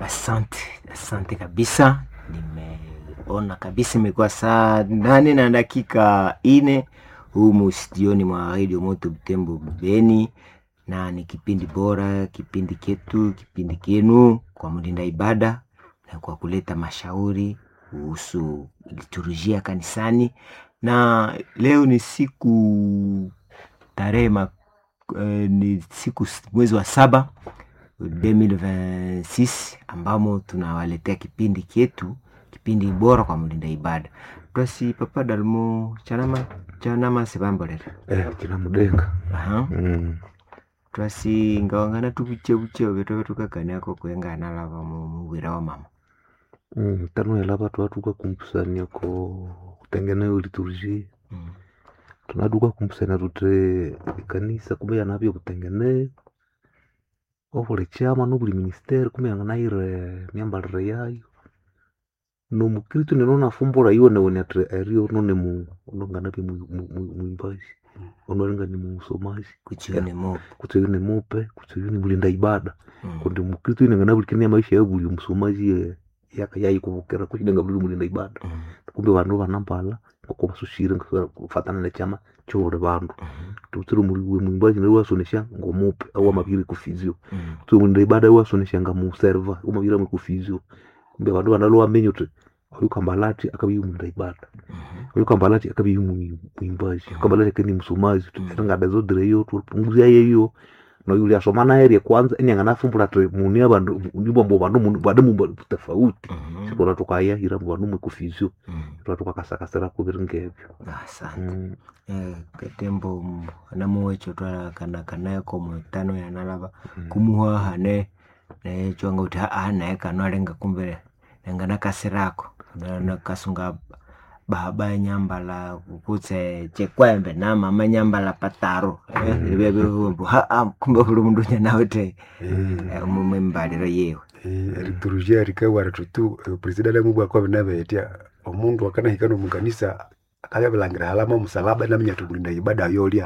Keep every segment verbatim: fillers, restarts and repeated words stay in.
Asante, asante kabisa. Nimeona kabisa imekuwa saa nane na dakika ine humu studioni mwa Radio Moto Butembo Beni, na ni kipindi bora, kipindi ketu, kipindi kenu kwa mlinda ibada na kwa kuleta mashauri kuhusu liturujia kanisani. Na leo ni siku tarehe ma, eh, ni siku mwezi wa saba elfu mbili na ishirini na sita ambamo tunawaletea kipindi ketu, kipindi bora kwa mlinda ibada. Twasi Papa Dalmo chanama chanama sebambolera eh kina mudenga aha mm twasi ngawangana tubuche buche beto tukakanya ko kwengana lava mu mwira wa mama mm tano ya lava tu tukakumpusania ko kutengeneza liturujia mm. tunaduka kumpusania tute kanisa kumbe yanavyo kutengeneza ovole chama no buli ministeri kumbe yanganaire myambalire yayo no mukristo nino fumbura yiwe ne wone atre erio no ne mu ngana pe mu mbashi ono lenga ni musomaji kuchione mo kuchione mope kuchione bulinda ibada mm. kundi mukristo ine ngana bulikenia maisha ya buli musomaji yaka yayi kubukera kuchidenga buli mulinda ibada mm. kumbe bantu banampala ko basushire kufatana na chama chore bantu mm. tuturu muri we mbaji ne wasonesha ngo mope au amabiri kufizio mm. tu mulinda ibada wasonesha nga mu server umabira mu kufizio kumbe bantu banalo amenyo tu uyu kambalati akabi mulinda ibada mm-hmm. uyu kambalati akabi mwimbaji mm-hmm. kambalati kani msomaji tutanga dazo dreyo tupunguzia yeyo no yule asomana area kwanza eni ngana fumbula tu munia bandu nibo mbo bandu badamu tofauti mm-hmm. sikola tukaya hira bandu mu kufizio mm-hmm. tutoka kasakasera kubiringebyo asante mm. eh ketembo namuwecho twala kana kana ko mutano ya nalaba mm. kumuha hane na chwanga uta ana kana lenga kumbe ngana kasirako na kasunga baba nyambala kutse chekwembe na mama nyambala pataro eh bebe humbu ha kumbe bulu mundu nawe te eh umwe mbaliro yewe eh liturujia rikawa ratutu president mu bwa kwa binabetia omundu akana hikano mu kanisa akaya bilangira halama musalaba na minyatu bulinda ibada yolia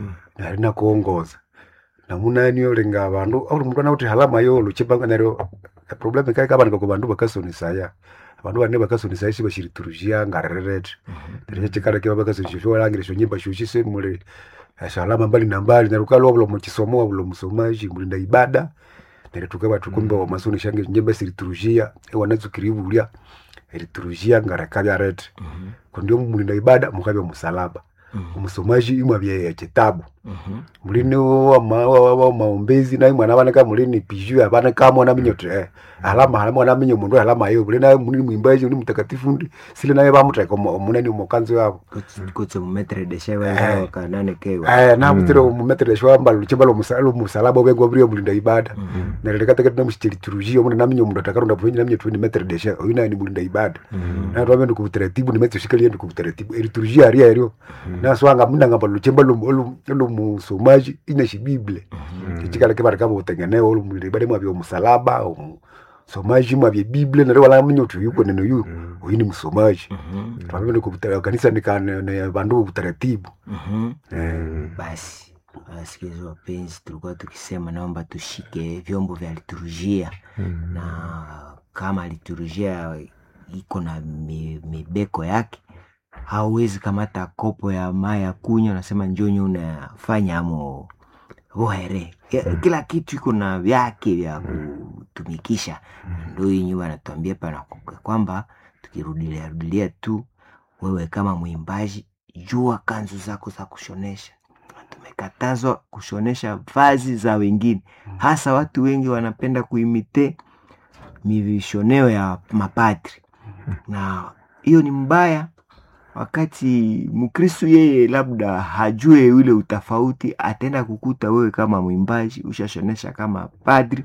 na rina kuongoza na munani yolenga abantu au mundu na uti halama yolo chipanga nero problem kai kabana ko bandu bakasonisa abantu bane bakasonisa isi bashiriturujia ngarerete tere chikara kiba bakasonisa sho langire nyimba shushise mure salama mbali na mbali na rukalo wablo mukisomo wablo musomaji mulinda ibada tere tukaba tukumbe wa masoni shange nyimba siriturujia wanazukiribulia liturujia ngarakabya rete kondio mulinda ibada mukabya musalaba umusomaji imwa bya kitabu mulini wa wa maombezi na mwana bana ka mulini piju abana ka mwana minyote eh alama alama mwana minyo mundu alama yo mulina mulini mwimbaji ni mtakatifu ndi sile naye bamuteka munani umukanzo yabo kutse mu metre de shewa yao kanane kewa eh na mutiro mu metre de shewa mbalo chibalo musalo musalaba bwengo brio mulinda ibada na leka taka na mshitiriturujia mwana naminyo mundu atakaronda bwenye naminyo tu ni metre de shewa oyina ni mulinda ibada na ndo amendu kubutaratibu ni metre shikali ndi kubutaratibu liturujia ari ario na swanga munda ngambalo chibalo lo musomaji ina shibible kichikala kibara kabo utengeneo lo mulinda ibada mwabyo musalaba o somaji mwabye bible na wala minyoto yuko neno yu oyini musomaji twabende kubutara kanisa nikane na bandu butaratibu eh basi asikizo wapenzi tulikuwa tukisema naomba tushike vyombo vya liturujia na kama liturujia iko na mibeko yake hauwezi kamata kopo ya maji ya kunywa nasema njonyo unafanya amo ohere kila kitu iko na vyake vya kutumikisha ndio yinyi wanatuambia pana kwamba tukirudilia rudilia tu wewe kama mwimbaji jua kanzu zako za kushonesha tumekatazwa kushonesha vazi za wengine hasa watu wengi wanapenda kuimite mivishoneo ya mapadri na hiyo ni mbaya wakati mkristo yeye labda hajue ule utafauti atenda kukuta wewe kama mwimbaji ushashonesha kama padri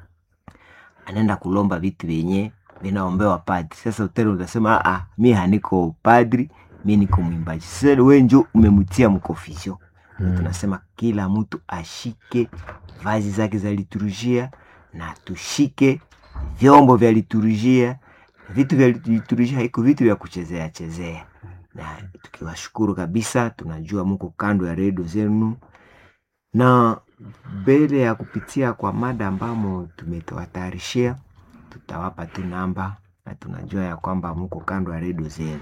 anaenda kulomba vitu vyenye vinaombewa padri sasa utero utasema a a mimi haniko padri mimi niko mwimbaji sasa wewe njoo umemtia mkofisho hmm. Tunasema kila mtu ashike vazi zake za liturujia na tushike vyombo vya liturujia vitu vya liturujia iko vitu vya kuchezea chezea na tukiwashukuru kabisa tunajua mko kando ya redio zenu na mbele ya kupitia kwa mada ambamo tumetawatayarishia tutawapa tu namba, na tunajua ya kwamba mko kando ya redio zenu,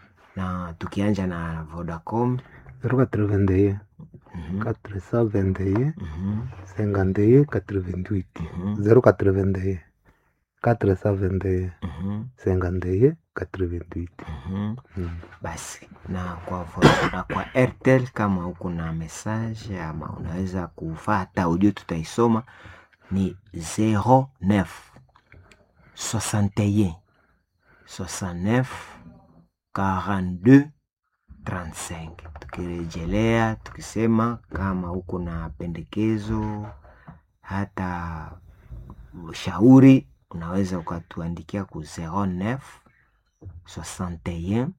na tukianja na Vodacom zero quatre-vingt-un mhm, quatre cent vingt et un mhm, cinquante et un quatre-vingt-huit mhm, zero quatre-vingt-un quatre cent vingt et un mhm, cinquante et un quatre-vingt-huit. mhm. Mm. Basi na kwa Vo- na kwa Airtel kama uko na message ama unaweza kufata audio tutaisoma, ni zero neuf soixante et un soixante-neuf quarante-deux trente-cinq. Tukirejelea tukisema kama uko na pendekezo hata ushauri, unaweza ukatuandikia ku zero neuf soixante et un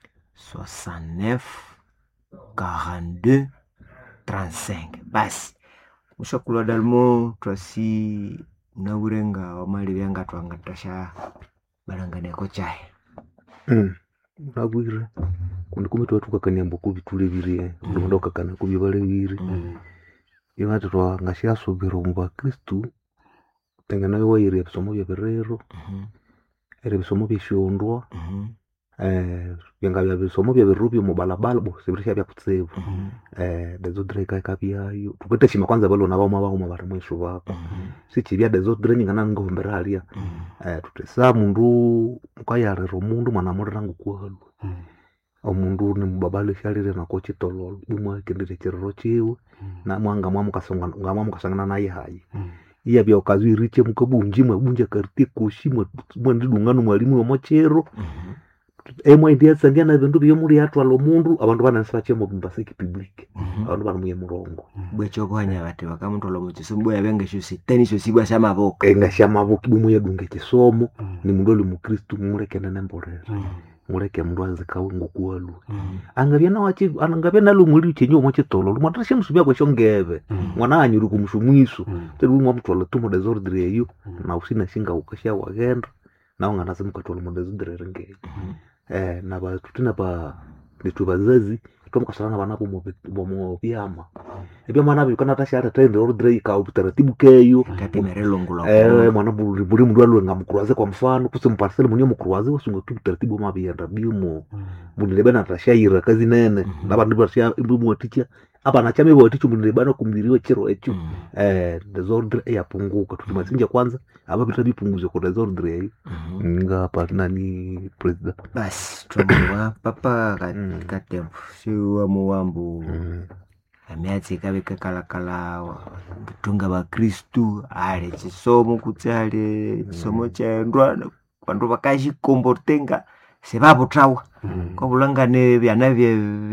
soixante-neuf quarante-deux trente-cinq. Basi mushakulwa dalmo twasi naurenga wamali vyanga twangatasha balanganeko chahe. Mm. Nabwire kundi kumbe twatukakania mboku bitule birie ndo kakana kubye bale bire Mm. yonate twa ngashya sobero mba Kristu tengana yo yire bisomo bya berero Mhm, ere bisomo byeshondwa mhm, eh byanga bya bisomo bya berubyo mu balabala bo sebirisha bya kutsevu mhm, eh dezo dreka kapyayo tukwete shima kwanza balo nabo maba mu bari mweso bako mhm, sichi bya dezo dreni ngana ngo mbera halia mhm, eh tutesa mundu mukayarero mundu mwana murangu kwalu omundu ni mbabale shalire na kochi tololo bumwa kendire chirero chiwe na mwanga mwa mukasonga ngamwa mukasangana naye hayi iya bya okazi riche mukabunji mwa bunja karti koshi mwa mwa ndidungano mwalimu wa mochero mhm. emwe ndiya sandia na bintu byo muri atwalo mundu abantu banasira chemo bimbasiki public Mhm. abantu bana muye murongo Bwecho kwanya bati bakamutola muchiso mbwa benga shusi teni shusi bwa shama boka. enga shama boki bumwe yadunge chisomo ni mundu oli mukristu mureke na nemborera mureke mundu azikawe ngokuwalu angabya na wachi angabya na lumuri chenyo mo chitolo lumwatashe musubya kwa shongeve mwana anyuru kumusumwiso teru mwa mutwala tumo desordre yeyo na usina shinga ukasha wagenda na ungana simukatwala mo desordre renge eh na ba tutina ba nitu bazazi tomukasana bana bo mo mo byama ebya mwana bikana tashara tende ordre ka utaratibu keyo Kati merelongula. eh mwana buri buri mundu alwe ngamukuraze kwa mfano kuse mparsele munyo mukuraze wasunga tu utaratibu mabiyenda bimo munilebe na tashayira kazi nene Mhm. naba ndibasya imbu ticha aba na chame bo tichu munilebe na kumiriwe chero echo Mhm. eh desordre yapunguka tulimasinja kwanza aba bitabi punguzo kwa desordre yeyo Mhm. nga pa nani president Basi twamwa papa Mm. katika tempo si wa muwambu mm. amyatsi kabe kakalakala butunga ba Kristu ale chisomo kutsale chisomo chaendwa vandu vakashikombortenga sevapotrawa kwa bulangane byana bye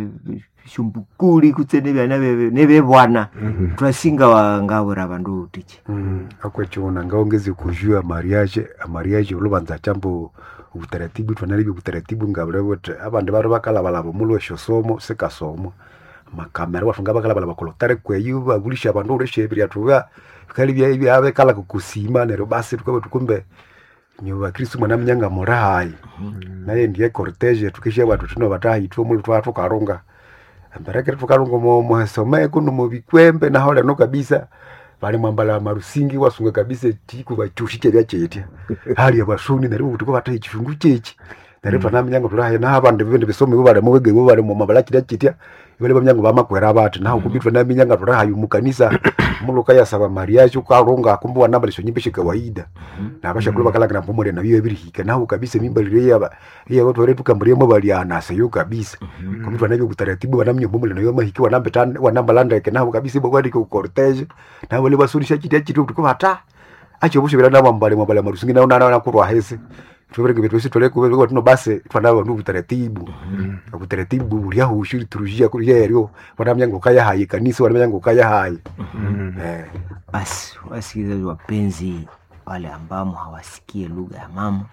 shumbukuli kutsene byana bye nebebwana Mhm. twasinga wangabura vandu tichi. akwechona ngaongeze kujua mariage mariage ulubanza chambo utaratibu twanalibye utaratibu ngabule bote abandi bari bakalabalaba mulo shosomo sikasomo makamera wafunga bakalabala bakolotare kweyu bagulisha abandu ureshe byatuba kali bya ibya abekala kukusima nero basi tukabe tukumbe nyoba Kristo mwana mnyanga morai naye ndiye cortege tukisha watu tuno batahi tu mulu twatu karunga ambareke tukarunga mo mohesome kuno mu bikwembe na hole no kabisa bali mwambala marusingi wasunga kabisa tiku bachushike byachete hali abashuni nari utuko batahi chifungu chechi nari twana mnyanga turahe na abandi bindi bisome bale mu bege bale mu mabalaki cyatya bale bamnyanga bamakwera abati naho kubitwa na mnyanga turaha mu kanisa muluka ya saba mariage ukarunga kumbuwa namba lisho nyimbe kawaida na abasha kuba kala kana pomore na biyo birihika naho kabisa mimba lireya ya watu wale tukamburie mo bali anasa yo kabisa kubitwa nabyo kutaratibu banamnyo pomore na yo mahiki wanambe tan wanamba landa ke naho kabisa bo gwadi ku cortege na wale basurisha kiti kitu tuko hata acho bushe bila namba mbale mbale marusingi na na na kurwa hese tubereke betu sisi tole kubele tuno base twanaba no kutaratibu kutaratibu buri aho ushuri turujia kuri yeryo wanamyango kaya hayi kanisa wanamyango kaya hayi eh Basi wasikilizaji wapenzi, wale ambao hawasikie lugha ya mama,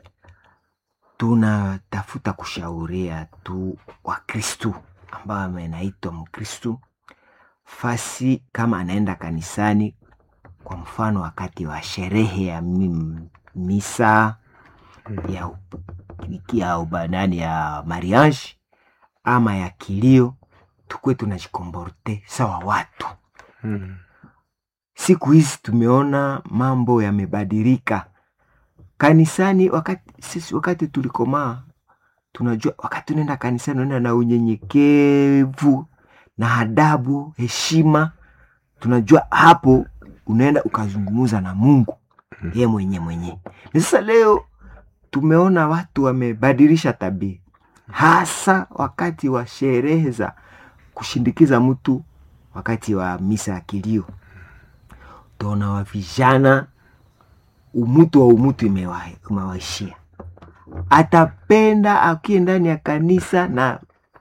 tunatafuta kushauria tu Wakristu ambao amenaitwa Mkristu fasi kama anaenda kanisani, kwa mfano wakati wa sherehe ya mi- misa ya u- ya ubanani ya mariage ama ya kilio, tukwe tunajikomborte sawa watu. Mm. Siku hizi tumeona mambo yamebadilika. kanisani, wakati sisi wakati tulikomaa, tunajua wakati unaenda kanisani unaenda na unyenyekevu na adabu, heshima. Tunajua hapo unaenda ukazungumuza na Mungu yeye mwenye mwenye. Sasa leo tumeona watu wamebadilisha tabia, hasa wakati wa sherehe za kushindikiza mtu, wakati wa misa ya kilio. Tunaona wa vijana umutu wa umutu imewaishia. Atapenda akie ndani ya kanisa na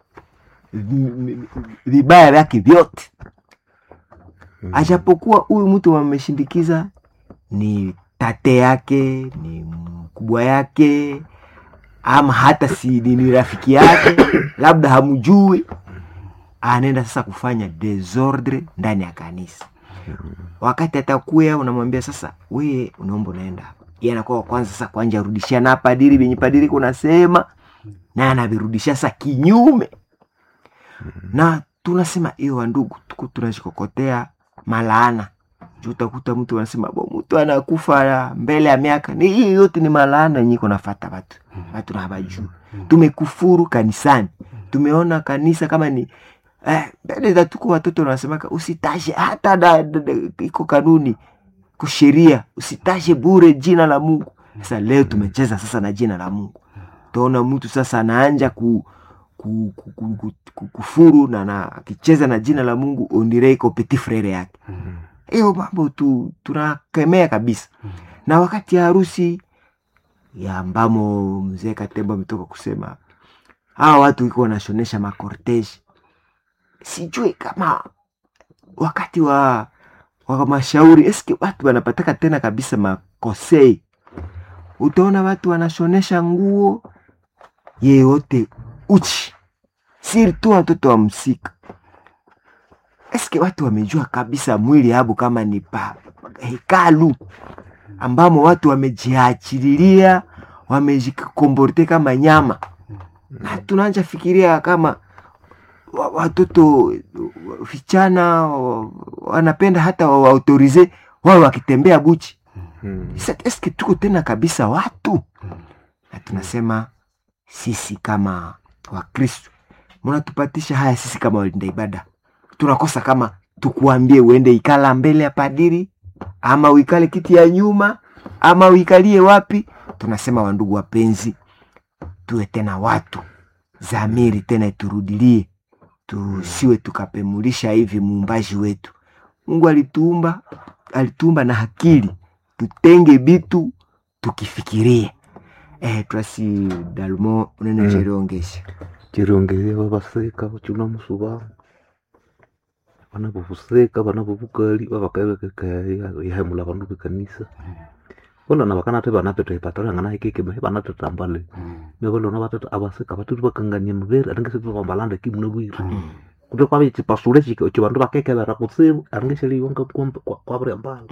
vibaya vyake vyote. Ajapokuwa huyu mtu wameshindikiza ni tate yake, ni mkubwa yake, ama hata si ni rafiki yake, labda hamjui, anaenda sasa kufanya desordre ndani ya kanisa. Wakati atakuya unamwambia sasa wewe unaomba naenda hapa, yeye anakuwa kwanza sasa kwanja rudishia na padiri benye padiri kuna sema, na anabirudishia sasa kinyume. Na tunasema hiyo ndugu, tuko tunashikokotea malaana. Juu utakuta mtu anasema bo mtu anakufa mbele ya miaka. Ni hiyo yote ni malaana yenyewe kunafuata watu. Watu na habaju. Tumekufuru kanisani. Tumeona kanisa kama ni eh mbele za tuko watoto wanasema usitaje hata da, da, da, iko kanuni kusheria, usitaje bure jina la Mungu. Sasa leo tumecheza sasa na jina la Mungu. Tuona mtu sasa anaanja ku Ku, ku, ku, ku, ku, kufuru na na akicheza na jina la Mungu ondirei ko petit frere yake. Hiyo mm-hmm. mambo tu tunakemea kabisa. Mm-hmm. Na wakati ya harusi ya ambamo mzee Katemba ametoka kusema hawa watu wiko wanashonesha makorteji, sijui kama wakati wa wa mashauri eske watu wanapataka tena kabisa makosei. Utaona watu wanashonesha nguo yeyote uchi, sirtu watoto wa msika. Eske watu wamejua kabisa mwili habu kama ni pa hekalu ambamo watu wamejiachililia, wamejikomborte kama nyama. Na tunaanza fikiria kama watoto vijana wanapenda hata waautorize wao wakitembea buchi. Sasa eske tuko tena kabisa watu? Na tunasema sisi kama wa Kristo mnatupatisha haya, sisi kama walinda ibada tunakosa kama tukuambie uende ikala mbele ya padiri ama uikale kiti ya nyuma ama uikalie wapi. Tunasema wandugu wapenzi, tuwe tena watu, zamiri tena turudilie, tusiwe tukapemulisha hivi muumbaji wetu. Mungu alituumba, alituumba na akili, tutenge bitu tukifikirie. Eh, twasi dalmo unene mm. Chirongesha chirongesha babaseka bachuna musuba bana bufuseka bana bubukali babakabeka ya mula bandu bekanisa bona na bakana te bana peto ipatara ngana ikeke me bana tetambale me bona na batata abaseka batu bakanganye mubere aringe setu bambalanda kimu bwira kuto kwa bichi pasure chike cyo bandu bakeke bara kutsebu aringe sheli wonka kwa kwa bare mbala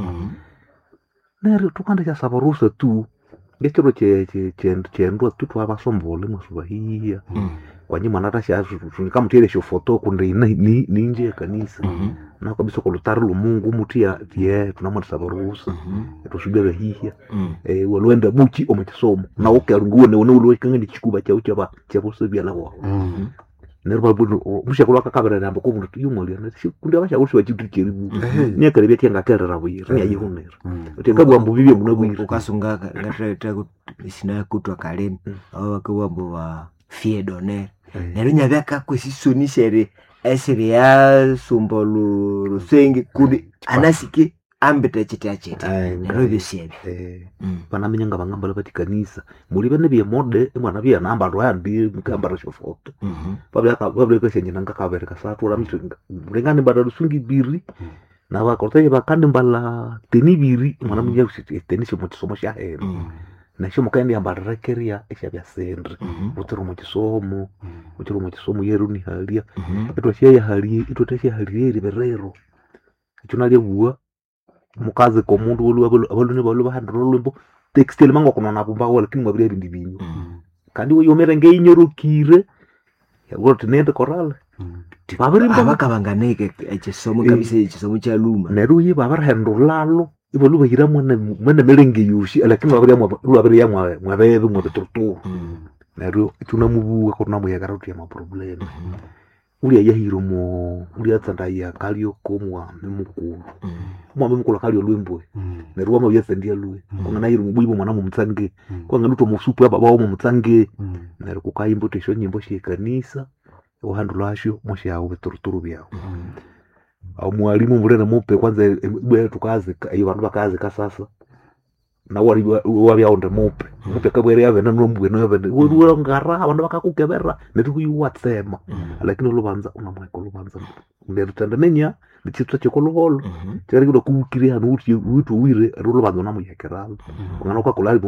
nere tukanda cha sabarusa tu ngechero che che che chendo tutu abasombole musubahia kwanye mwana tasha kama mtile sho foto kunde ni ninje ya kanisa na kabisa ko lutari lu Mungu mutia tie tunamwita sabarusa tusubira hihia eh walwenda buchi omesomo na okerunguwe ne ulo kangani chikuba cha ucha ba cha busubia lawo nerba bu musha kulaka kabera namba ko muntu yumoli na kunde basha ushi wachitu kiribu ni karibia tenga kerera bwira ni ayihunera utekabwa mbubibye munabwira ukasunga ngatreta sina kutwa kaleni au akawambo wa fiedone nero nyabaka kwesisonishere esere ya sumbolo rusenge kudi anasiki ambeta chita chita nero byosebe eh bana minyanga bangamba bati kanisa muri bane bye mode mwana bye namba ro yandi mukamba rasho foto babya ka babya ko senye nanga ka bereka satu ram ngani bada rusungi biri na wa korte ba kandi mbala teni biri mwana mnya usiti teni sho mutso mosha he na sho mukandi ambara rekeria esha bya sendre utero mu kisomo utero mu kisomo yeru ni halia eto sha ya halia eto tesha halia liberero tunale bua mukaze ko mundu olu abalune balu bahandro lumbo textile mango kono na bumba wala kimwa bile bindi binyo kandi wo yomera ngeinyorokire ya wote nende korale babiri mbaka banganeke ekisomo kabisa ekisomo cha luma neru yi babara hendo lalo ibo luba hira mwana mwana melenge yushi lakini wabiri mwa wabiri ya mwa mwa bebe mwa betorto nero tunamubuwa ko namuya garuti ya ma problem uli ya hiro mo uli atsanda ya kalio komwa memukulu mwa memukulu kalio lwembo nero wama yasendia lwe kuna na hiro mubibo mwana mu mutsange kwa ngaluto mu supu ya baba wo mu mutsange nero kukaimbo tesho nyimbo shi kanisa uhandulashyo mwashi yawe betorto byao au mwalimu mulena mupe kwanza bwe tukaze iyo bantu bakaze kasasa na wali wali aonde mupe mupe kabwere yave na nombwe no yave wura ngara abantu bakakukebera netukuyu watsema lakini lubanza unamweko lubanza nderutanda nenya bichitwa chekolo holo cyari kudo kukiri hanu uti uti wire rubanza namuyekera ngana kwa kulali